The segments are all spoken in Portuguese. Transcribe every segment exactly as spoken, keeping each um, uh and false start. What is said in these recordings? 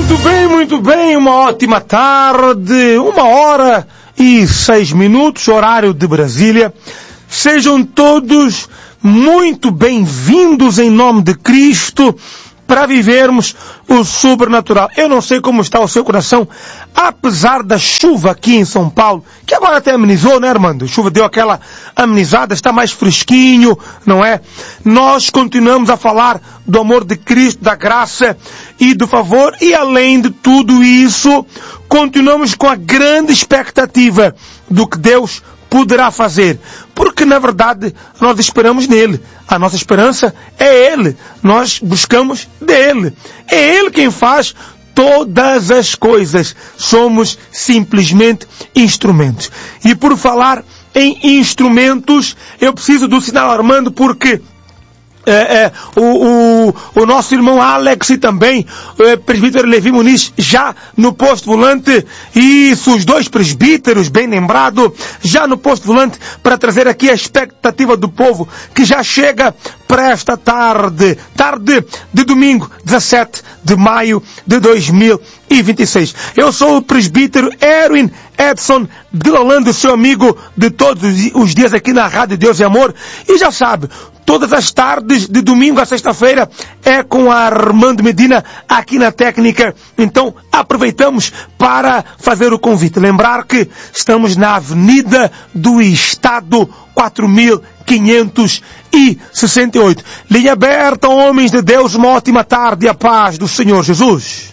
Muito bem, muito bem, uma ótima tarde, uma hora e seis minutos, horário de Brasília. Sejam todos muito bem-vindos em nome de Cristo para vivermos o sobrenatural. Eu não sei como está o seu coração, apesar da chuva aqui em São Paulo, que agora até amenizou, né, Armando? A chuva deu aquela amenizada, está mais fresquinho, não é? Nós continuamos a falar do amor de Cristo, da graça e do favor, e além de tudo isso, continuamos com a grande expectativa do que Deus poderá fazer, porque na verdade nós esperamos nele, a nossa esperança é ele, nós buscamos dele, é ele quem faz todas as coisas, somos simplesmente instrumentos. E por falar em instrumentos, eu preciso do sinal Armando, porque É, é, o, o, o nosso irmão Alex e também o presbítero Levi Muniz já no posto volante, isso, os dois presbíteros, bem lembrado, já no posto volante para trazer aqui a expectativa do povo que já chega para esta tarde, tarde de domingo, dezassete de maio de dois mil e vinte e seis. Eu sou o presbítero Erwin Edson de Lolanda, seu amigo de todos os dias aqui na Rádio Deus e Amor, e já sabe, todas as tardes, de domingo a sexta-feira, é com a Armando Medina aqui na técnica. Então, aproveitamos para fazer o convite. Lembrar que estamos na Avenida do Estado, quatro mil quinhentos e sessenta e oito. Linha aberta, homens de Deus, uma ótima tarde, a paz do Senhor Jesus.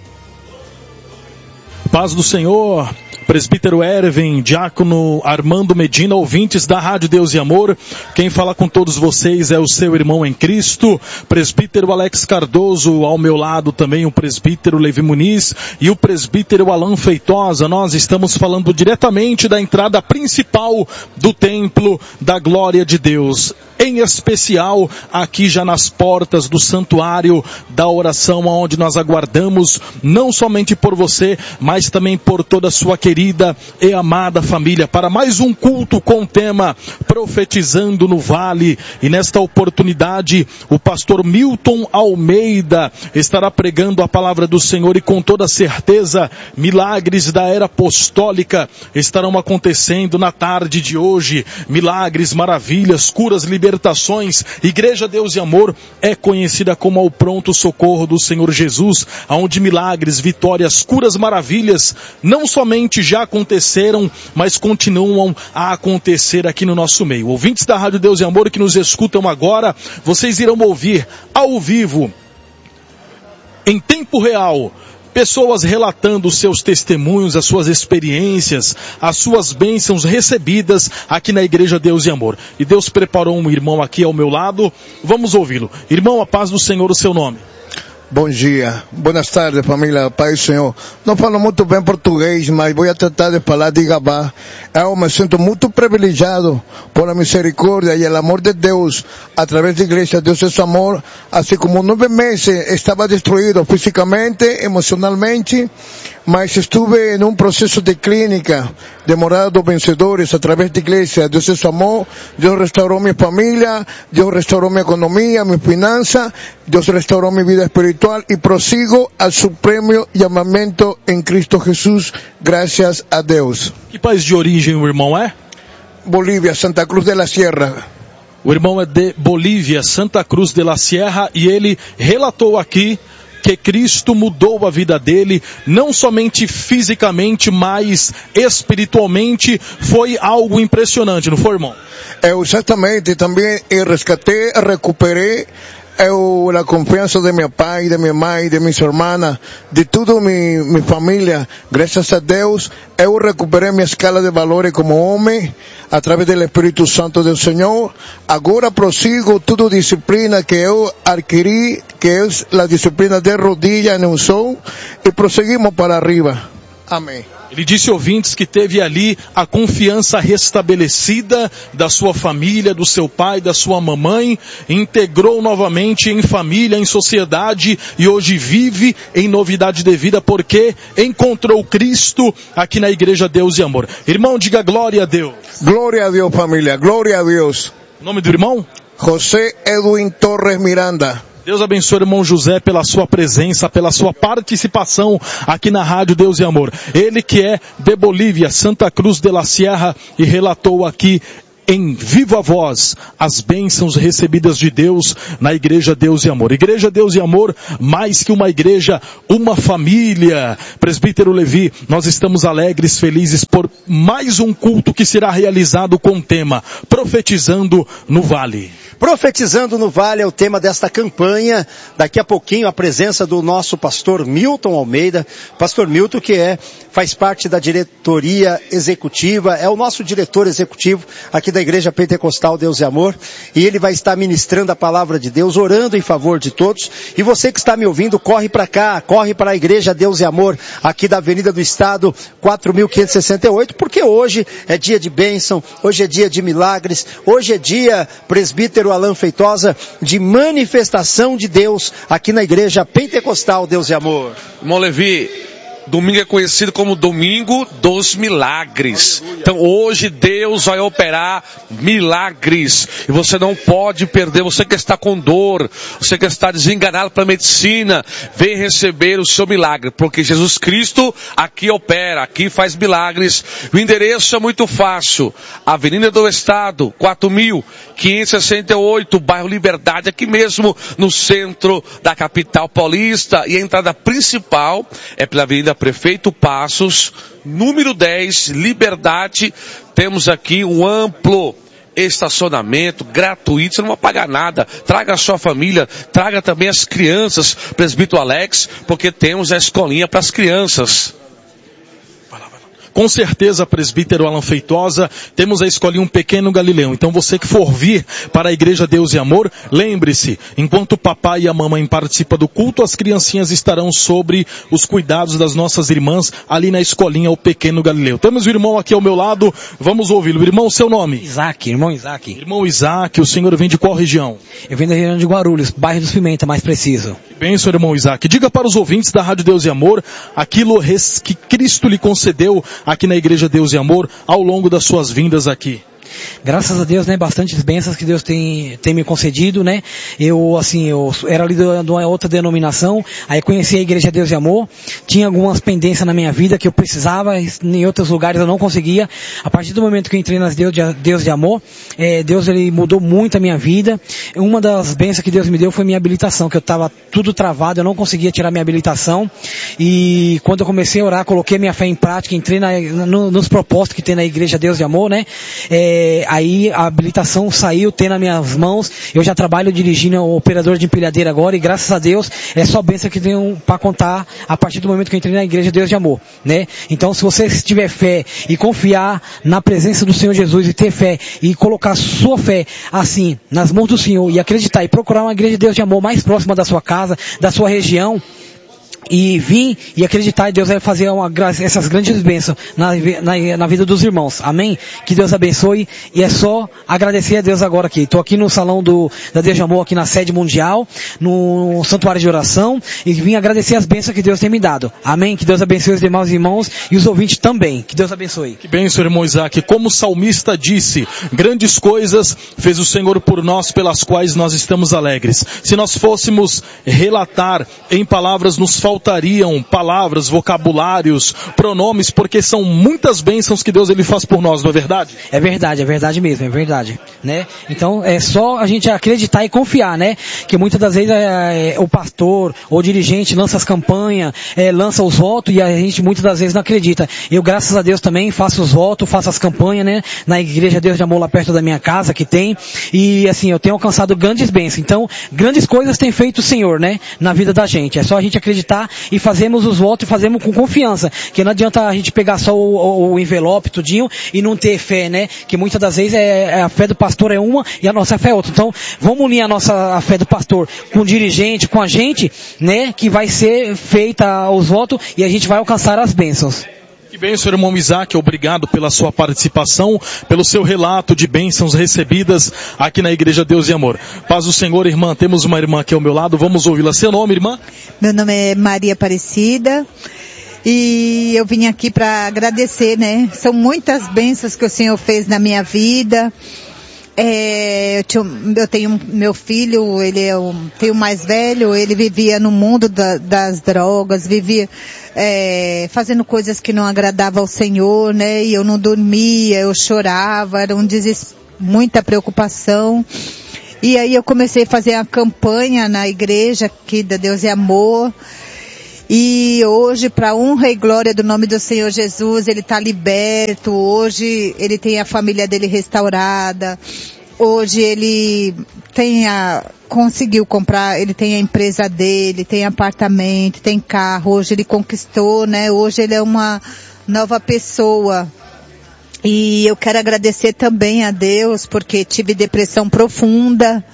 Paz do Senhor. Presbítero Erwin, diácono Armando Medina, ouvintes da Rádio Deus e Amor. Quem fala com todos vocês é o seu irmão em Cristo, presbítero Alex Cardoso, ao meu lado também o presbítero Levi Muniz e o presbítero Alan Feitosa. Nós estamos falando diretamente da entrada principal do templo da glória de Deus, em especial aqui já nas portas do santuário da oração, onde nós aguardamos não somente por você, mas também por toda a sua querida e amada família, para mais um culto com o tema Profetizando no Vale. E nesta oportunidade o pastor Milton Almeida estará pregando a palavra do Senhor, e com toda certeza milagres da era apostólica estarão acontecendo na tarde de hoje. Milagres, maravilhas, curas, libertações. Igreja Deus e Amor é conhecida como o pronto socorro do Senhor Jesus, onde milagres, vitórias, curas, maravilhas não somente já aconteceram, mas continuam a acontecer aqui no nosso meio. Ouvintes da Rádio Deus e Amor que nos escutam agora, vocês irão ouvir ao vivo, em tempo real, pessoas relatando os seus testemunhos, as suas experiências, as suas bênçãos recebidas aqui na Igreja Deus e Amor. E Deus preparou um irmão aqui ao meu lado, vamos ouvi-lo. Irmão, a paz do Senhor, o seu nome. Bom dia, boas tardes família, Pai do Senhor. Não falo muito bem português, mas vou tentar de falar de Gabá. Eu me sinto muito privilegiado por a misericórdia e o amor de Deus através da igreja. Deus é amor, assim como nove meses estava destruído fisicamente, emocionalmente, mas estive em um processo de clínica, de morada dos vencedores através da igreja. Deus é amor, Deus restaurou minha família, Deus restaurou minha economia, minha finança, Deus restaurou minha vida espiritual, e prossigo ao supremo chamamento em Cristo Jesus, graças a Deus. Que país de origem o irmão é? Bolívia, Santa Cruz de la Sierra. O irmão é de Bolívia, Santa Cruz de la Sierra, e ele relatou aqui que Cristo mudou a vida dele, não somente fisicamente, mas espiritualmente. Foi algo impressionante, não foi, irmão? Eu exatamente, também eu resgatei, recuperei eu, a confiança de meu pai, de minha mãe, de minhas irmãs, de toda minha, minha família. Graças a Deus, eu recuperei minha escala de valores como homem, através do Espírito Santo do Senhor. Agora prossigo toda disciplina que eu adquiri, que é a disciplina de rodilha em um som, e prosseguimos para arriba. Amém. Ele disse, ouvintes, que teve ali a confiança restabelecida da sua família, do seu pai, da sua mamãe, integrou novamente em família, em sociedade, e hoje vive em novidade de vida, porque encontrou Cristo aqui na Igreja Deus e Amor. Irmão, diga glória a Deus. Glória a Deus, família, glória a Deus. O nome do irmão? José Edwin Torres Miranda. Deus abençoe o irmão José pela sua presença, pela sua participação aqui na Rádio Deus e Amor. Ele que é de Bolívia, Santa Cruz de la Sierra, e relatou aqui em viva voz as bênçãos recebidas de Deus na Igreja Deus e Amor. Igreja Deus e Amor, mais que uma igreja, uma família. Presbítero Levi, nós estamos alegres, felizes por mais um culto que será realizado com o tema Profetizando no Vale. Profetizando no Vale é o tema desta campanha. Daqui a pouquinho a presença do nosso pastor Milton Almeida. Pastor Milton, que é, faz parte da diretoria executiva, é o nosso diretor executivo aqui da Igreja Pentecostal Deus e Amor. E ele vai estar ministrando a palavra de Deus, orando em favor de todos. E você que está me ouvindo, corre para cá, corre para a Igreja Deus e Amor, aqui da Avenida do Estado, quatro mil quinhentos e sessenta e oito, porque hoje é dia de bênção, hoje é dia de milagres, hoje é dia, presbítero Alan Feitosa, de manifestação de Deus aqui na Igreja Pentecostal Deus e Amor. Irmão Levi, domingo é conhecido como Domingo dos Milagres. Então hoje Deus vai operar milagres. E você não pode perder. Você que está com dor, você que está desenganado para a medicina, vem receber o seu milagre. Porque Jesus Cristo aqui opera, aqui faz milagres. O endereço é muito fácil. Avenida do Estado, quatro mil quinhentos e sessenta e oito, bairro Liberdade, aqui mesmo no centro da capital paulista. E a entrada principal é pela Avenida Prefeito Passos, número dez, Liberdade. Temos aqui um amplo estacionamento gratuito, você não vai pagar nada. Traga a sua família, traga também as crianças, presbítero Alex, porque temos a escolinha para as crianças. Com certeza, presbítero Alan Feitosa, temos a escolinha Um Pequeno Galileu. Então você que for vir para a Igreja Deus e Amor, lembre-se, enquanto o papai e a mamãe participam do culto, as criancinhas estarão sobre os cuidados das nossas irmãs ali na escolinha O Pequeno Galileu. Temos o irmão aqui ao meu lado, vamos ouvi-lo. Irmão, seu nome? Isaac, irmão Isaac. Irmão Isaac, o senhor vem de qual região? Eu venho da região de Guarulhos, bairro dos Pimenta, mais preciso. Que bênção, irmão Isaac. Diga para os ouvintes da Rádio Deus e Amor aquilo que Cristo lhe concedeu aqui na Igreja Deus e Amor ao longo das suas vindas aqui. Graças a Deus, né, bastantes bênçãos que Deus tem, tem me concedido, né, eu, assim, eu era líder de uma outra denominação, aí conheci a Igreja Deus e Amor, tinha algumas pendências na minha vida que eu precisava, em outros lugares eu não conseguia. A partir do momento que eu entrei nas Deus de, Deus de Amor, é, Deus, ele mudou muito a minha vida. Uma das bênçãos que Deus me deu foi minha habilitação, que eu estava tudo travado, eu não conseguia tirar minha habilitação, e quando eu comecei a orar, coloquei minha fé em prática, entrei na, no, nos propósitos que tem na Igreja Deus de Amor, né, é, aí a habilitação saiu, tem nas minhas mãos, eu já trabalho dirigindo o operador de empilhadeira agora, e graças a Deus é só bênção que tenho para contar a partir do momento que eu entrei na Igreja Deus de Amor, né? Então, se você tiver fé e confiar na presença do Senhor Jesus e ter fé e colocar sua fé assim nas mãos do Senhor e acreditar e procurar uma Igreja Deus de Amor mais próxima da sua casa, da sua região, e vir e acreditar em Deus, vai fazer uma, essas grandes bênçãos na, na, na vida dos irmãos. Amém? Que Deus abençoe, e é só agradecer a Deus agora aqui. Estou aqui no salão do, da Deus de Amor, aqui na sede mundial, no santuário de oração, e vim agradecer as bênçãos que Deus tem me dado. Amém? Que Deus abençoe os demais irmãos e os ouvintes também. Que Deus abençoe. Que bênção, irmão Isaac. Como o salmista disse, grandes coisas fez o Senhor por nós, pelas quais nós estamos alegres. Se nós fôssemos relatar em palavras, nos faltariam palavras, vocabulários, pronomes, porque são muitas bênçãos que Deus ele faz por nós, não é verdade? É verdade, é verdade mesmo, é verdade, né? Então é só a gente acreditar e confiar, né? Que muitas das vezes é, é, o pastor ou o dirigente lança as campanhas, é, lança os votos, e a gente muitas das vezes não acredita. Eu, graças a Deus, também faço os votos, faço as campanhas, né? Na Igreja Deus de Amor, lá perto da minha casa, que tem, e assim, eu tenho alcançado grandes bênçãos. Então, grandes coisas tem feito o Senhor, né? Na vida da gente. É só a gente acreditar e fazemos os votos e fazemos com confiança, que não adianta a gente pegar só o, o, o envelope tudinho e não ter fé, né? Que muitas das vezes é, é a fé do pastor é uma e a nossa fé é outra. Então, vamos unir a nossa a fé do pastor com o dirigente, com a gente, né? Que vai ser feita os votos e a gente vai alcançar as bênçãos. Que bênção, irmão Isaac, obrigado pela sua participação, pelo seu relato de bênçãos recebidas aqui na Igreja Deus e Amor. Paz do Senhor, irmã, temos uma irmã aqui ao meu lado, vamos ouvi-la. Seu nome, irmã? Meu nome é Maria Aparecida, e eu vim aqui para agradecer, né? São muitas bênçãos que o Senhor fez na minha vida, É, eu, tinha, eu tenho meu filho, ele é o filho mais velho, ele vivia no mundo da, das drogas, vivia é, fazendo coisas que não agradavam ao Senhor, né? E eu não dormia, eu chorava, era um desespero, muita preocupação. E aí eu comecei a fazer a campanha na igreja aqui da Deus e Amor. E hoje, para honra e glória do nome do Senhor Jesus, ele está liberto. Hoje ele tem a família dele restaurada. Hoje ele tem a, conseguiu comprar, ele tem a empresa dele, tem apartamento, tem carro. Hoje ele conquistou, né? Hoje ele é uma nova pessoa. E eu quero agradecer também a Deus, porque tive depressão profunda.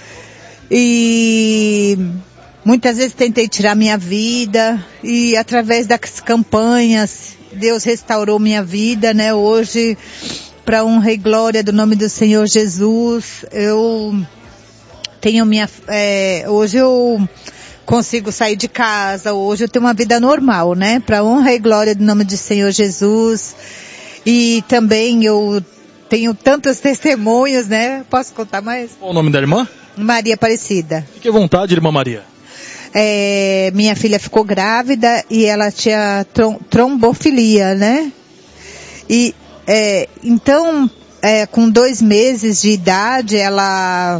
E muitas vezes tentei tirar minha vida, e através das campanhas, Deus restaurou minha vida, né? Hoje, para honra e glória do nome do Senhor Jesus, eu tenho minha, é, hoje eu consigo sair de casa, hoje eu tenho uma vida normal, né? Para honra e glória do nome do Senhor Jesus. E também eu tenho tantos testemunhos, né? Posso contar mais? Qual o nome da irmã? Maria Aparecida. Fique à vontade, irmã Maria. É, minha filha ficou grávida e ela tinha trom- trombofilia, né? E, é, então, é, com dois meses de idade, ela,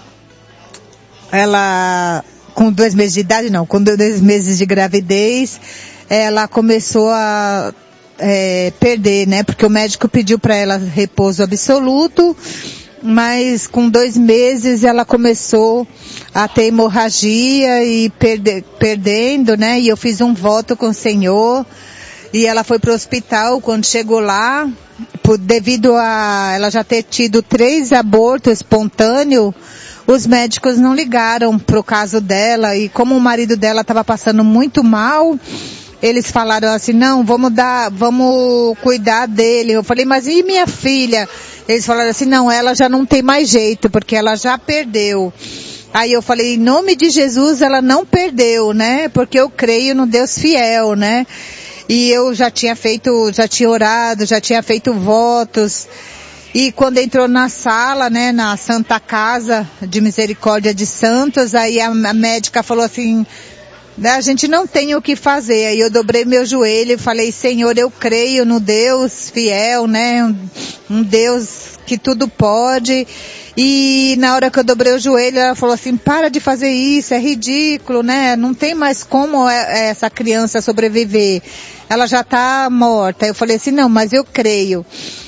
ela, com dois meses de idade não, com dois meses de gravidez, ela começou a é, perder, né? Porque o médico pediu para ela repouso absoluto, mas com dois meses ela começou a ter hemorragia e perde, perdendo, né? E eu fiz um voto com o Senhor e ela foi para o hospital. Quando chegou lá, por, devido a ela já ter tido três abortos espontâneos, os médicos não ligaram pro caso dela, e como o marido dela estava passando muito mal, eles falaram assim, não, vamos dar, vamos cuidar dele. Eu falei, mas e minha filha? Eles falaram assim, não, ela já não tem mais jeito, porque ela já perdeu. Aí eu falei, em nome de Jesus, ela não perdeu, né? Porque eu creio no Deus fiel, né? E eu já tinha feito, já tinha orado, já tinha feito votos. E quando entrou na sala, né, na Santa Casa de Misericórdia de Santos, aí a, a médica falou assim, a gente não tem o que fazer. Aí eu dobrei meu joelho e falei, Senhor, eu creio no Deus fiel, né? Um, um Deus que tudo pode. E na hora que eu dobrei o joelho, ela falou assim, para de fazer isso, é ridículo, né? Não tem mais como essa criança sobreviver. Ela já está morta. Eu falei assim, não, mas eu creio.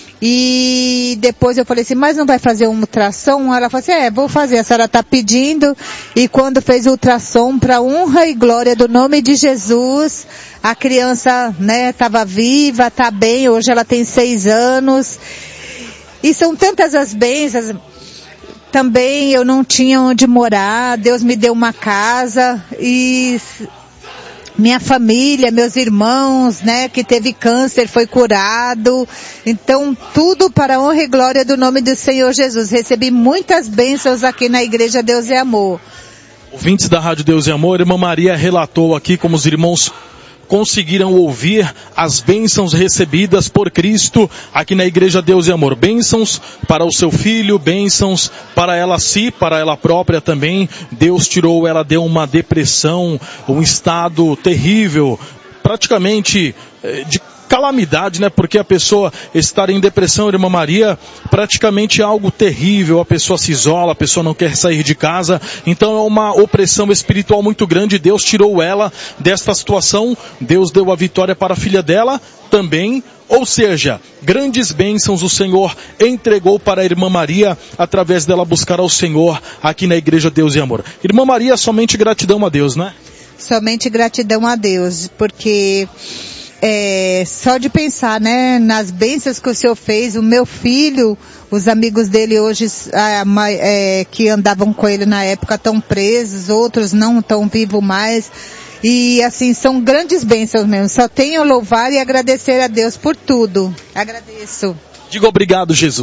E depois eu falei assim, mas não vai fazer um ultrassom? Ela falou assim, é, vou fazer, a senhora está pedindo. E quando fez o ultrassom, para honra e glória do nome de Jesus, a criança, né, estava viva, está bem, hoje ela tem seis anos. E são tantas as bênçãos. Também eu não tinha onde morar, Deus me deu uma casa e minha família, meus irmãos, né, que teve câncer, foi curado. Então, tudo para a honra e glória do nome do Senhor Jesus. Recebi muitas bênçãos aqui na Igreja Deus e Amor. Ouvintes da Rádio Deus e Amor, a irmã Maria relatou aqui como os irmãos conseguiram ouvir as bênçãos recebidas por Cristo aqui na Igreja Deus e Amor. Bênçãos para o seu filho, bênçãos para ela si, para ela própria também. Deus tirou, ela deu uma depressão, um estado terrível, praticamente de calamidade, né? Porque a pessoa estar em depressão, irmã Maria, praticamente é algo terrível. A pessoa se isola, a pessoa não quer sair de casa. Então é uma opressão espiritual muito grande. Deus tirou ela desta situação. Deus deu a vitória para a filha dela também. Ou seja, grandes bênçãos o Senhor entregou para a irmã Maria através dela buscar ao Senhor aqui na Igreja Deus e Amor. Irmã Maria, somente gratidão a Deus, né? Somente gratidão a Deus, porque É, só de pensar, né, nas bênçãos que o Senhor fez, o meu filho, os amigos dele hoje, é, que andavam com ele na época, estão presos, outros não estão vivos mais. E assim, são grandes bênçãos mesmo. Só tenho a louvar e agradecer a Deus por tudo. Agradeço. Diga obrigado, Jesus.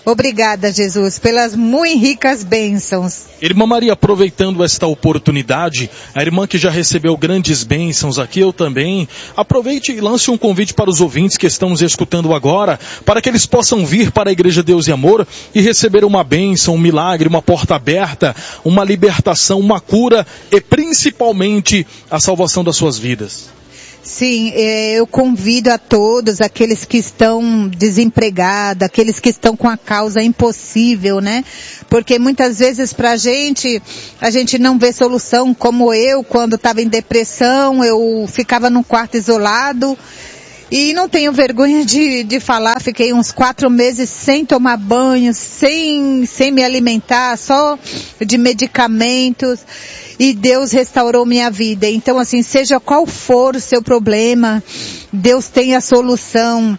Obrigada, Jesus, pelas muito ricas bênçãos. Irmã Maria, aproveitando esta oportunidade, a irmã que já recebeu grandes bênçãos aqui, eu também, aproveite e lance um convite para os ouvintes que estão nos escutando agora, para que eles possam vir para a Igreja Deus e Amor e receber uma bênção, um milagre, uma porta aberta, uma libertação, uma cura e principalmente a salvação das suas vidas. Sim, eu convido a todos, aqueles que estão desempregados, aqueles que estão com a causa impossível, né? Porque muitas vezes pra gente, a gente não vê solução, como eu, quando estava em depressão, eu ficava num quarto isolado. E não tenho vergonha de, de falar, fiquei uns quatro meses sem tomar banho, sem, sem me alimentar, só de medicamentos. E Deus restaurou minha vida. Então, assim, seja qual for o seu problema, Deus tem a solução.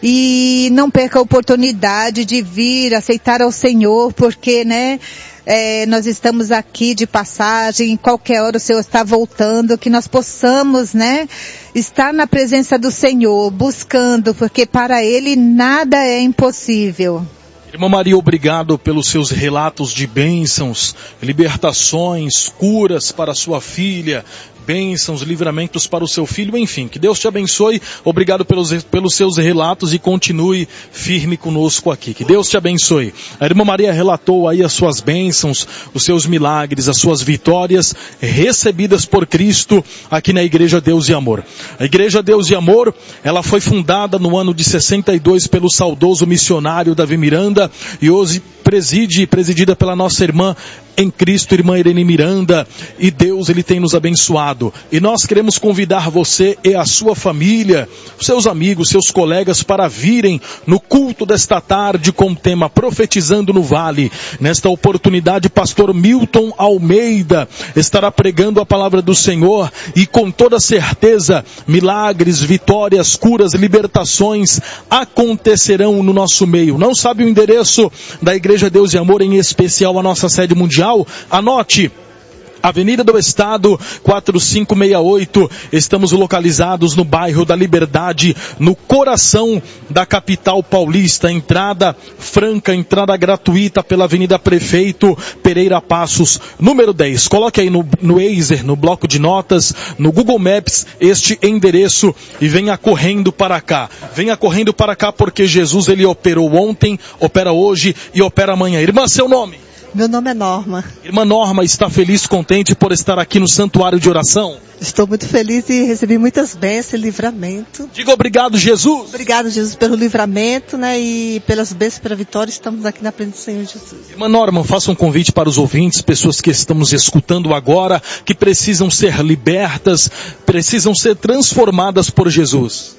E não perca a oportunidade de vir, aceitar ao Senhor, porque, né, é, nós estamos aqui de passagem, em qualquer hora o Senhor está voltando, que nós possamos, né, estar na presença do Senhor, buscando, porque para Ele nada é impossível. Irmã Maria, obrigado pelos seus relatos de bênçãos, libertações, curas para sua filha, bênçãos, livramentos para o seu filho, enfim, que Deus te abençoe, obrigado pelos, pelos seus relatos e continue firme conosco aqui, que Deus te abençoe. A irmã Maria relatou aí as suas bênçãos, os seus milagres, as suas vitórias recebidas por Cristo aqui na Igreja Deus e Amor. A Igreja Deus e Amor, ela foi fundada no ano de sessenta e dois pelo saudoso missionário Davi Miranda e hoje preside, presidida pela nossa irmã em Cristo, irmã Irene Miranda, e Deus, Ele tem nos abençoado. E nós queremos convidar você e a sua família, seus amigos, seus colegas, para virem no culto desta tarde com o tema Profetizando no Vale. Nesta oportunidade, pastor Milton Almeida estará pregando a palavra do Senhor e com toda certeza, milagres, vitórias, curas, libertações acontecerão no nosso meio. Não sabe o endereço da Igreja Deus e Amor, em especial a nossa sede mundial? Anote, Avenida do Estado, quatro cinco seis oito, estamos localizados no bairro da Liberdade, no coração da capital paulista, entrada franca, entrada gratuita pela Avenida Prefeito Pereira Passos, número dez. Coloque aí no, no Waze, no bloco de notas, no Google Maps, este endereço e venha correndo para cá. Venha correndo para cá porque Jesus, Ele operou ontem, opera hoje e opera amanhã. Irmã, seu nome? Meu nome é Norma. Irmã Norma, está feliz, contente por estar aqui no Santuário de Oração? Estou muito feliz e recebi muitas bênçãos e livramento. Diga obrigado, Jesus. Obrigado, Jesus, pelo livramento, né, e pelas bênçãos, pela vitória. Estamos aqui na presença do Senhor Jesus. Irmã Norma, faça um convite para os ouvintes, pessoas que estamos escutando agora, que precisam ser libertas, precisam ser transformadas por Jesus.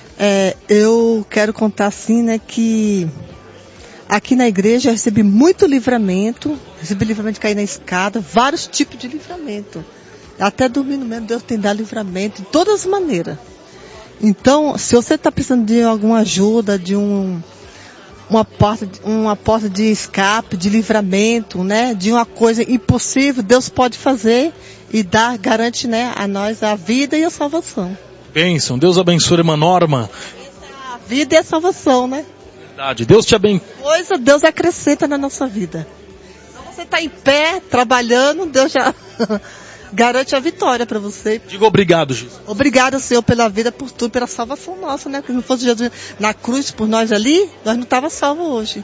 É, eu quero contar assim, né, que aqui na igreja eu recebi muito livramento, recebi livramento de cair na escada, vários tipos de livramento. Até dormindo mesmo, Deus tem dado livramento de todas as maneiras. Então, se você está precisando de alguma ajuda, de um, uma, porta, uma porta de escape, de livramento, né, de uma coisa impossível, Deus pode fazer e dar, garante, né, a nós a vida e a salvação. Bênção, Deus abençoe, irmã Norma. A vida e a salvação, né? Deus te abençoe. Coisa, Deus acrescenta na nossa vida. Então você está em pé, trabalhando, Deus já garante a vitória para você. Diga obrigado, Jesus. Obrigado, Senhor, pela vida, por tudo, pela salvação nossa, né? Se não fosse Jesus na cruz por nós ali, nós não estávamos salvos hoje.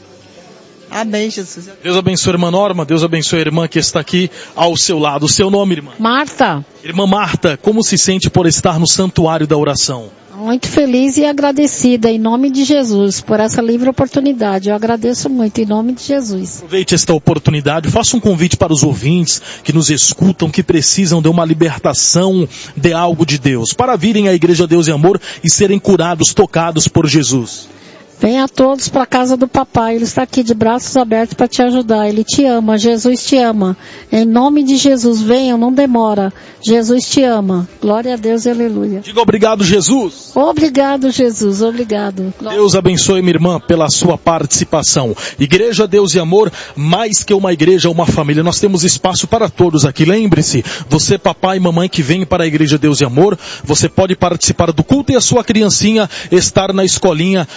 Amém, Jesus. Deus abençoe a irmã Norma, Deus abençoe a irmã que está aqui ao seu lado. O seu nome, irmã? Marta. Irmã Marta, como se sente por estar no Santuário da Oração? Muito feliz e agradecida em nome de Jesus por essa livre oportunidade. Eu agradeço muito em nome de Jesus. Aproveite esta oportunidade, faça um convite para os ouvintes que nos escutam, que precisam de uma libertação de algo de Deus, para virem à Igreja Deus e Amor e serem curados, tocados por Jesus. Venha todos para a casa do papai, ele está aqui de braços abertos para te ajudar, ele te ama, Jesus te ama. Em nome de Jesus, venham, não demora, Jesus te ama. Glória a Deus e aleluia. Diga obrigado, Jesus. Obrigado, Jesus, obrigado. Glória. Deus abençoe, minha irmã, pela sua participação. Igreja Deus e Amor, mais que uma igreja, uma família. Nós temos espaço para todos aqui. Lembre-se, você, papai e mamãe que vem para a Igreja Deus e Amor, você pode participar do culto e a sua criancinha estar na escolinha, o pequeno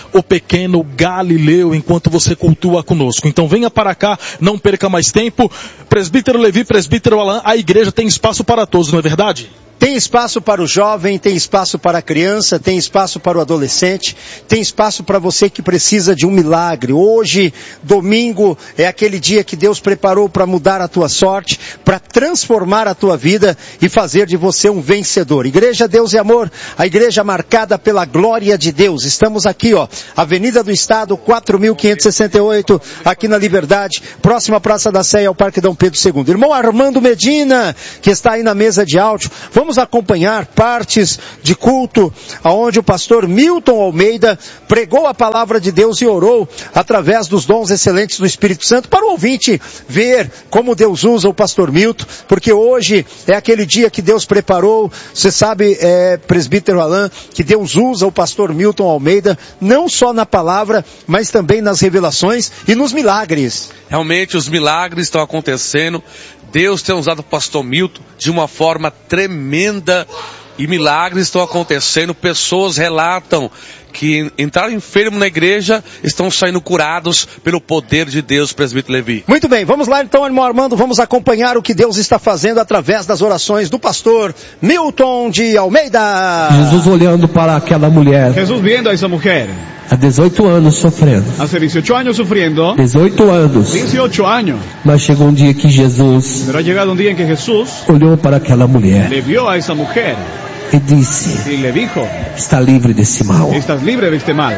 pequeno Galileu enquanto você cultua conosco. Então venha para cá, não perca mais tempo. Presbítero Levi, presbítero Alain, a igreja tem espaço para todos, não é verdade? Tem espaço para o jovem, tem espaço para a criança, tem espaço para o adolescente, tem espaço para você que precisa de um milagre. Hoje, domingo, é aquele dia que Deus preparou para mudar a tua sorte, para transformar a tua vida e fazer de você um vencedor. Igreja Deus e Amor, a igreja marcada pela glória de Deus. Estamos aqui, ó, Avenida do Estado, quatro mil quinhentos e sessenta e oito, aqui na Liberdade, próxima à Praça da Sé, ao Parque Dom Pedro segundo. Irmão Armando Medina, que está aí na mesa de áudio, vamos Vamos acompanhar partes de culto onde o pastor Milton Almeida pregou a palavra de Deus e orou através dos dons excelentes do Espírito Santo para o ouvinte ver como Deus usa o pastor Milton, porque hoje é aquele dia que Deus preparou. Você sabe, é, presbítero Alain, que Deus usa o pastor Milton Almeida não só na palavra, mas também nas revelações e nos milagres. Realmente os milagres estão acontecendo. Deus tem usado o pastor Milton de uma forma tremenda e milagres estão acontecendo. Pessoas relatam que entraram enfermos na igreja, estão saindo curados pelo poder de Deus, presbítero Levi. Muito bem, vamos lá então, irmão Armando, vamos acompanhar o que Deus está fazendo através das orações do pastor Milton de Almeida. Jesus olhando para aquela mulher. Jesus viendo a essa mulher. Há dezoito anos sofrendo. Hace dieciocho años sufriendo. dezoito anos. dieciocho años. Mas chegou um dia que Jesus Pero ha llegado un día en que Jesús olhou para aquela mulher le vio a esa mujer e disse: y le dijo, está livre desse mal. estás libre de este mal.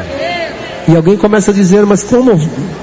E alguém começa a dizer: mas como?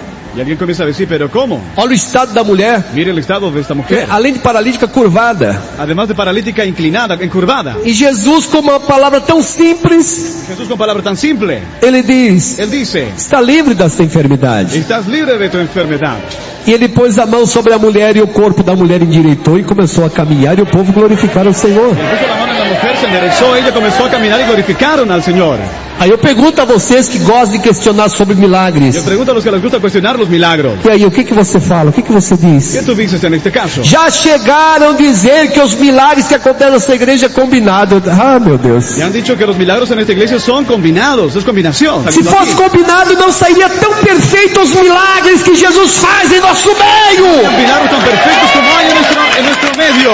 Y alguien comienza a decir, pero ¿cómo? Olha o estado da mulher. Mire el estado de esta mujer. Além de paralítica curvada. Además de paralítica inclinada, encurvada. E Jesus, com uma palavra tão simples, Jesús con palabra tan simple, ele diz: él dice, está livre desta enfermidade. estás libre de tu enfermedad. E ele pôs a mão sobre a mulher e o corpo da mulher endireitou e começou a caminhar e o povo glorificaram o Senhor. Y puso la mano en la mujer, se enderezó, ella comenzó a caminar y glorificaron al Señor. Aí eu pergunto a vocês que gostam de questionar sobre milagres. Yo pregunto a los que les gusta cuestionar los milagros. E aí, o que que você fala? O que que você diz? ¿Qué tú dices en este caso? Já chegaram a dizer que os milagres que acontecem nessa igreja é combinado. Ah, meu Deus. Ya han dicho que los milagros en esta iglesia son combinados, es combinación. Se fosse combinado, não sairia tão perfeito os milagres que Jesus faz em nosso meio. Los milagros tan perfectos como hay en nuestro, en nuestro medio,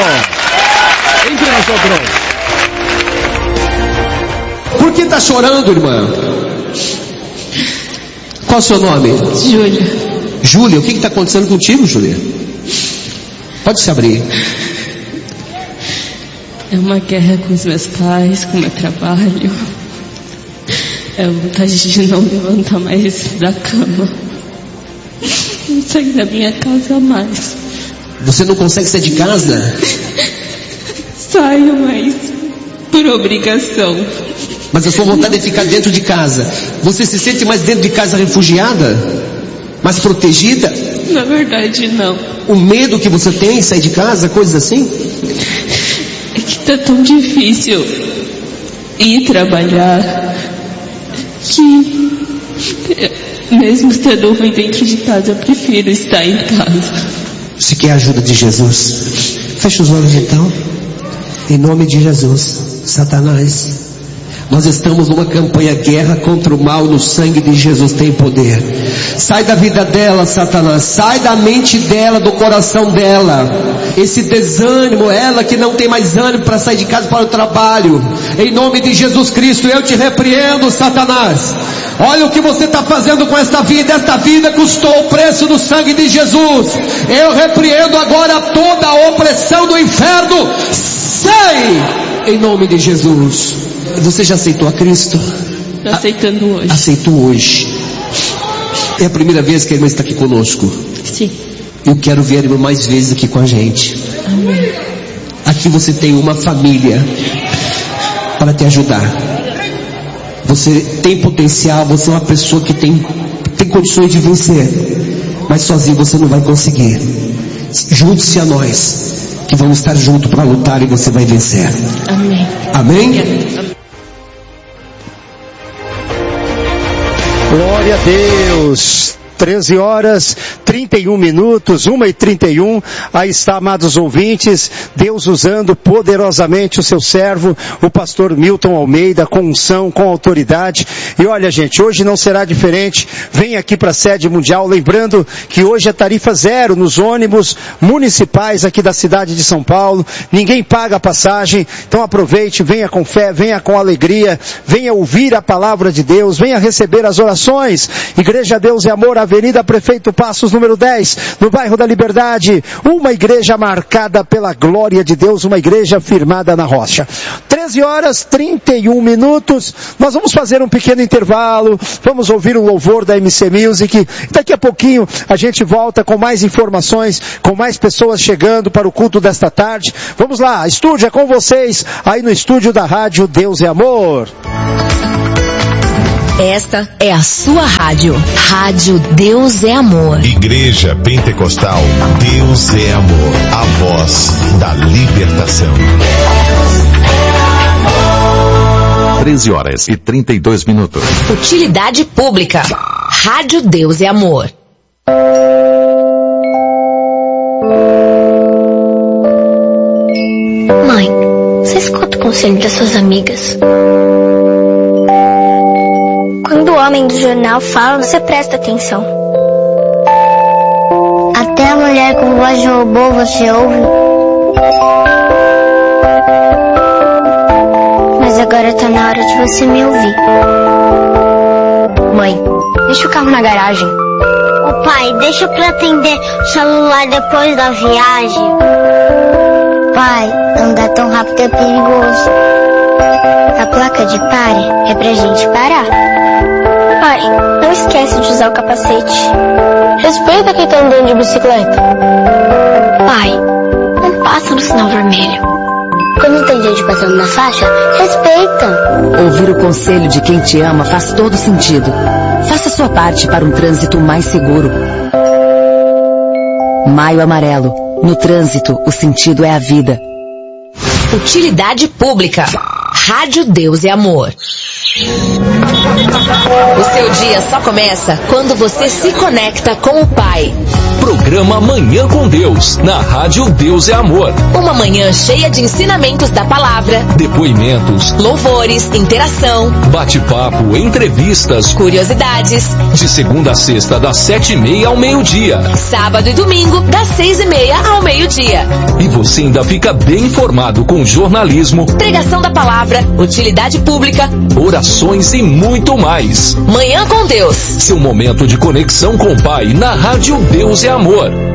entre nosotros. Por que está chorando, irmã? Qual é o seu nome? Júlia. Júlia, o que está acontecendo contigo, Júlia? Pode se abrir. É uma guerra com os meus pais, com o meu trabalho. É vontade de não levantar mais da cama. Não sair da minha casa mais. Você não consegue sair de casa? Saio, mas por obrigação. Mas a sua vontade é ficar dentro de casa. Você se sente mais dentro de casa refugiada? Mais protegida? Na verdade, não. O medo que você tem em sair de casa, coisas assim? É que tá tão difícil ir trabalhar que, mesmo estando ruim dentro de casa, eu prefiro estar em casa. Você quer a ajuda de Jesus? Feche os olhos então. Em nome de Jesus. Satanás, nós estamos numa campanha guerra contra o mal, no sangue de Jesus tem poder. Sai da vida dela, Satanás, sai da mente dela, do coração dela, esse desânimo, ela que não tem mais ânimo para sair de casa para o trabalho, em nome de Jesus Cristo, eu te repreendo, Satanás. Olha o que você está fazendo com esta vida. Esta vida custou o preço do sangue de Jesus. Eu repreendo agora toda a opressão do inferno. Sai em nome de Jesus. Você já aceitou a Cristo? Estou aceitando hoje. Aceitou hoje. É a primeira vez que a irmã está aqui conosco? Sim. Eu quero ver a irmã mais vezes aqui com a gente. Amém. Aqui você tem uma família para te ajudar. Você tem potencial, você é uma pessoa que tem, tem condições de vencer. Mas sozinho você não vai conseguir. Junte-se a nós, que vamos estar juntos para lutar e você vai vencer. Amém. Amém? Amém. Glória a Deus. treze horas, trinta e um minutos, uma e trinta e um. Aí está, amados ouvintes, Deus usando poderosamente o seu servo, o pastor Milton Almeida, com unção, com autoridade. E olha, gente, hoje não será diferente. Vem aqui para a sede mundial, lembrando que hoje é tarifa zero nos ônibus municipais aqui da cidade de São Paulo. Ninguém paga a passagem. Então aproveite, venha com fé, venha com alegria, venha ouvir a palavra de Deus, venha receber as orações. Igreja Deus e Amor, Avenida Prefeito Passos, número dez, no bairro da Liberdade. Uma igreja marcada pela glória de Deus, uma igreja firmada na rocha. treze horas, trinta e um minutos. Nós vamos fazer um pequeno intervalo, vamos ouvir o louvor da M C Music. Daqui a pouquinho a gente volta com mais informações, com mais pessoas chegando para o culto desta tarde. Vamos lá, estúdio é com vocês, aí no estúdio da Rádio Deus e Amor. Esta é a sua rádio. Rádio Deus é Amor. Igreja Pentecostal Deus é Amor. A voz da libertação. treze horas e trinta e dois minutos. Utilidade pública. Rádio Deus é Amor. Mãe, você escuta o conselho das suas amigas? Quando o homem do jornal fala, você presta atenção. Até a mulher com voz de robô você ouve. Mas agora tá na hora de você me ouvir. Mãe, deixa o carro na garagem. Ô pai, deixa pra atender o celular depois da viagem. Pai, andar tão rápido é perigoso. A placa de pare é pra gente parar. Pai, não esquece de usar o capacete. Respeita quem tá andando de bicicleta. Pai, não passa no sinal vermelho. Quando tem gente passando na faixa, respeita. Ouvir o conselho de quem te ama faz todo sentido. Faça sua parte para um trânsito mais seguro. Maio Amarelo. No trânsito, o sentido é a vida. Utilidade pública. Rádio Deus é Amor. O seu dia só começa quando você se conecta com o Pai. Programa Manhã com Deus, na Rádio Deus é Amor. Uma manhã cheia de ensinamentos da palavra, depoimentos, louvores, interação, bate-papo, entrevistas, curiosidades. De segunda a sexta, das sete e meia ao meio-dia. Sábado e domingo, das seis e meia ao meio-dia. E você ainda fica bem informado com jornalismo, pregação da palavra, utilidade pública, orações e muito mais. Manhã com Deus. Seu momento de conexão com o Pai na Rádio Deus é Amor.